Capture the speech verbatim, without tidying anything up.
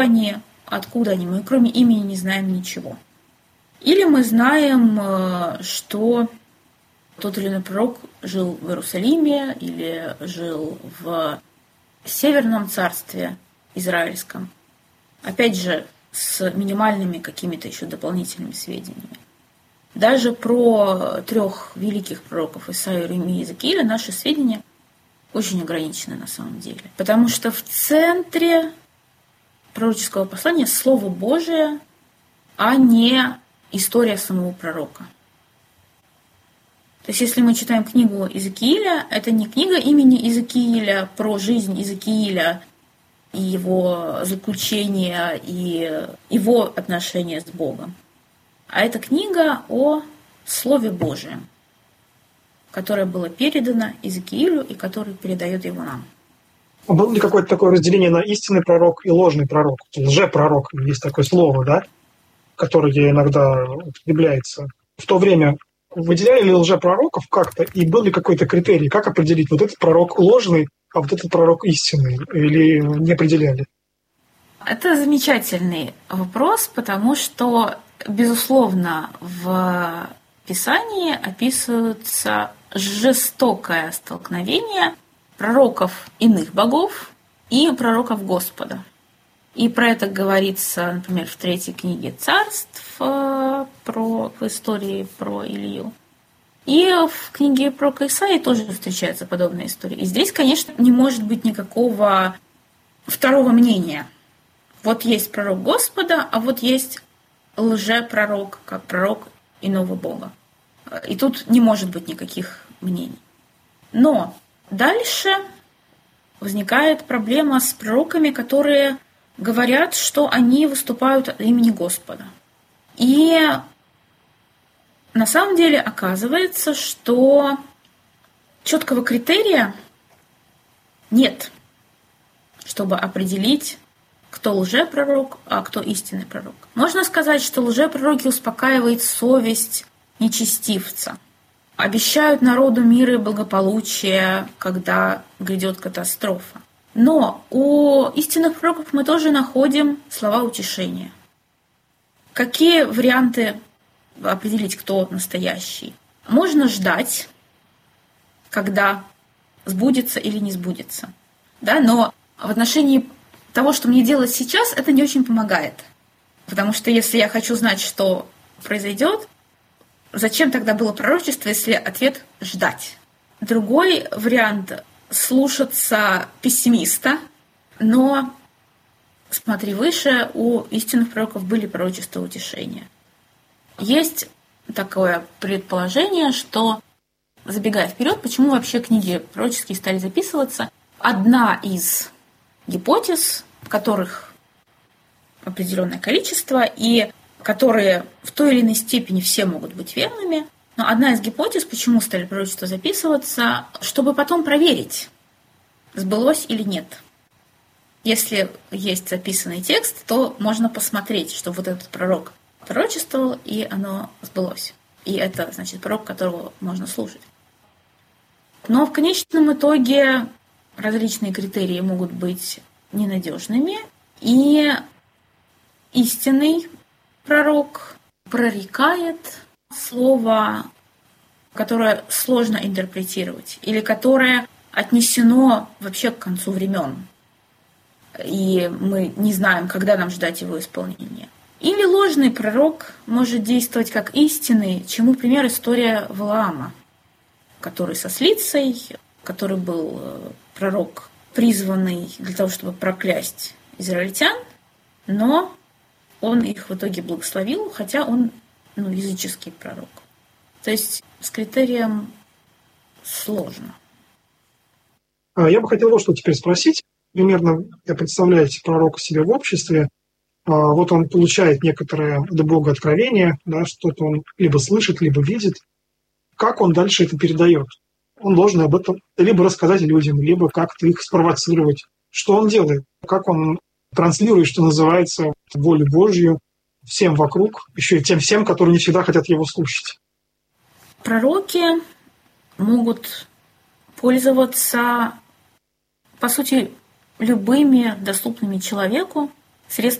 они, откуда они, мы кроме имени не знаем ничего. Или мы знаем, что тот или иной пророк жил в Иерусалиме или жил в Северном царстве израильском. Опять же, с минимальными какими-то еще дополнительными сведениями. Даже про трех великих пророков Исаию, Иеремию и Иезекииля наши сведения очень ограничены на самом деле. Потому что в центре пророческого послания Слово Божие, а не история самого пророка. То есть, если мы читаем книгу Иезекииля, это не книга имени Иезекииля про жизнь Иезекииля и его заключение, и его отношения с Богом. А это книга о Слове Божьем, которое было передано Иезекиилю и который передает его нам. А было ли какое-то такое разделение на истинный пророк и ложный пророк? Лжепророк, есть такое слово, да, которое иногда употребляется. В то время выделяли ли лжепророков как-то, и был ли какой-то критерий, как определить, вот этот пророк ложный, а вот этот пророк истинный, или не определяли? Это замечательный вопрос, потому что, безусловно, в Писании описывается жестокое столкновение пророков иных богов и пророков Господа. И про это говорится, например, в третьей книге Царств, про, в истории про Илью. И в книге про Исаии тоже встречаются подобные истории. И здесь, конечно, не может быть никакого второго мнения. Вот есть пророк Господа, а вот есть лжепророк, как пророк иного бога. И тут не может быть никаких мнений. Но дальше возникает проблема с пророками, которые говорят, что они выступают от имени Господа. И на самом деле оказывается, что четкого критерия нет, чтобы определить, кто лжепророк, а кто истинный пророк. Можно сказать, что лжепророки успокаивают совесть нечестивца, обещают народу мир и благополучие, когда грядет катастрофа. Но у истинных пророков мы тоже находим слова утешения. Какие варианты определить, кто настоящий? Можно ждать, когда сбудется или не сбудется. Да? Но в отношении того, что мне делать сейчас, это не очень помогает. Потому что если я хочу знать, что произойдет, зачем тогда было пророчество, если ответ – ждать? Другой вариант – слушаться пессимиста, но, смотри выше, у истинных пророков были пророчества утешения. Есть такое предположение, что, забегая вперед, почему вообще книги пророческие стали записываться, одна из гипотез, которых определенное количество, и которые в той или иной степени все могут быть верными, но одна из гипотез, почему стали пророчества записываться, чтобы потом проверить, сбылось или нет. Если есть записанный текст, то можно посмотреть, что вот этот пророк пророчествовал, и оно сбылось. И это, значит, пророк, которого можно слушать. Но в конечном итоге различные критерии могут быть ненадежными, и истинный пророк прорекает слово, которое сложно интерпретировать, или которое отнесено вообще к концу времен, и мы не знаем, когда нам ждать его исполнения. Или ложный пророк может действовать как истинный, чему пример история Валаама, который со слицей, который был пророк, призванный для того, чтобы проклясть израильтян, но он их в итоге благословил, хотя он ну, языческий пророк. То есть с критерием сложно. Я бы хотел вот что теперь спросить. Примерно я представляю пророка себе в обществе. Вот он получает некоторое от Бога откровение, да, что-то он либо слышит, либо видит. Как он дальше это передает? Он должен об этом либо рассказать людям, либо как-то их спровоцировать. Что он делает? Как он транслирует, что называется, волю Божью всем вокруг, еще и тем всем, которые не всегда хотят его слушать? Пророки могут пользоваться, по сути, любыми доступными человеку средств